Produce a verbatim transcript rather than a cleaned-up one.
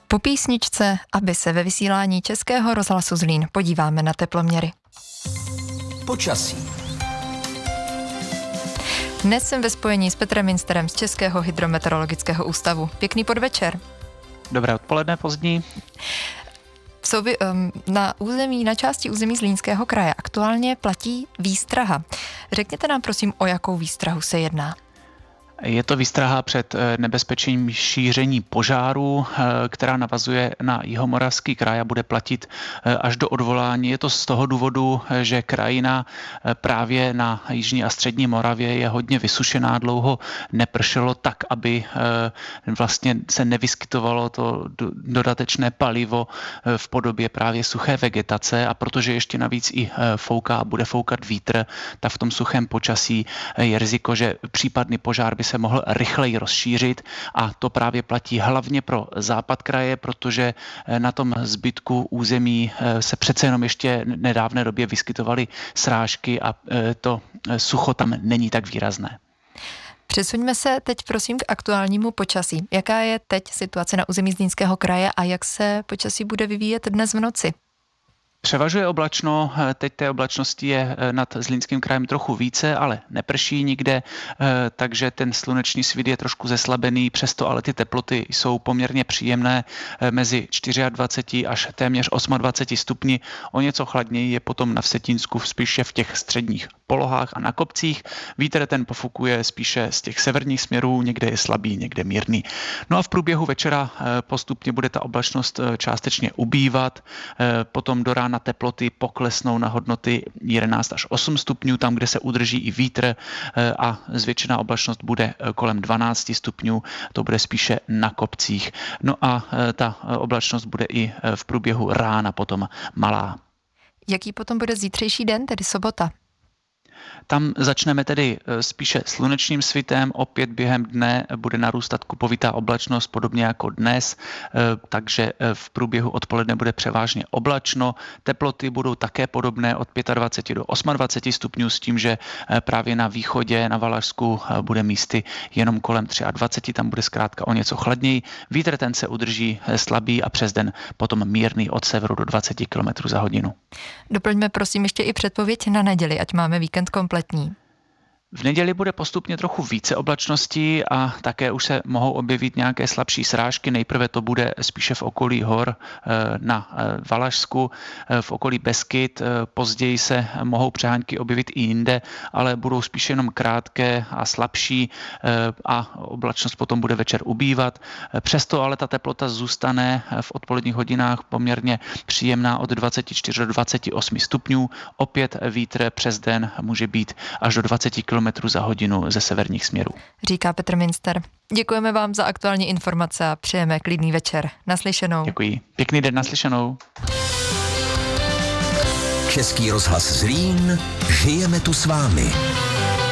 Po písničce, aby se ve vysílání Českého rozhlasu Zlín podíváme na teploměry. Počasí. Dnes jsem ve spojení s Petrem Minsterem z Českého hydrometeorologického ústavu. Pěkný podvečer. Dobré odpoledne, pozdní. V souvi, na území, na části území Zlínského kraje aktuálně platí výstraha. Řekněte nám prosím, o jakou výstrahu se jedná. Je to výstraha před nebezpečím šíření požáru, která navazuje na Jihomoravský kraj a bude platit až do odvolání. Je to z toho důvodu, že krajina právě na jižní a střední Moravě je hodně vysušená, dlouho nepršelo tak, aby vlastně se nevyskytovalo to dodatečné palivo v podobě právě suché vegetace, a protože ještě navíc i fouká, bude foukat vítr, tak v tom suchém počasí je riziko, že případný požár by se mohl rychleji rozšířit, a to právě platí hlavně pro západ kraje, protože na tom zbytku území se přece jenom ještě v nedávné době vyskytovaly srážky a to sucho tam není tak výrazné. Přesuňme se teď prosím k aktuálnímu počasí. Jaká je teď situace na území Zlínského kraje a jak se počasí bude vyvíjet dnes v noci? Převažuje oblačno, teď té oblačnosti je nad Zlínským krajem trochu více, ale neprší nikde, takže ten sluneční svit je trošku zeslabený, přesto ale ty teploty jsou poměrně příjemné, mezi dvacet čtyři až téměř dvacet osm stupni. O něco chladněji je potom na Vsetínsku, spíše v těch středních polohách a na kopcích. Vítr ten pofukuje spíše z těch severních směrů, někde je slabý, někde mírný. No a v průběhu večera postupně bude ta oblačnost částečně ubývat, potom do rána teploty poklesnou na hodnoty jedenáct až osm stupňů, tam, kde se udrží i vítr, a zvětšená oblačnost bude kolem dvanáct stupňů, to bude spíše na kopcích. No a ta oblačnost bude i v průběhu rána potom malá. Jaký potom bude zítřejší den, tedy sobota? Tam začneme tedy spíše slunečním svitem, opět během dne bude narůstat kupovitá oblačnost, podobně jako dnes, takže v průběhu odpoledne bude převážně oblačno. Teploty budou také podobné od dvacet pět do dvacet osm stupňů, s tím, že právě na východě, na Valašsku bude místy jenom kolem dvacet tři, tam bude zkrátka o něco chladněji. Vítr ten se udrží slabý a přes den potom mírný od severu do dvacet kilometrů za hodinu. Doplňme prosím ještě i předpověď na neděli, ať máme víkend kompletní. V neděli bude postupně trochu více oblačností a také už se mohou objevit nějaké slabší srážky. Nejprve to bude spíše v okolí hor na Valašsku, v okolí Beskyd. Později se mohou přehánky objevit i jinde, ale budou spíše jenom krátké a slabší a oblačnost potom bude večer ubývat. Přesto ale ta teplota zůstane v odpoledních hodinách poměrně příjemná od dvacet čtyři do dvacet osm stupňů. Opět vítr přes den může být až do dvacet kilometrů za hodinu ze severních směrů. Říká Petr Minster. Děkujeme vám za aktuální informace a přejeme klidný večer. Naslyšenou. Děkuji. Pěkný den, naslyšenou. Český rozhlas Zlín, žijeme tu s vámi.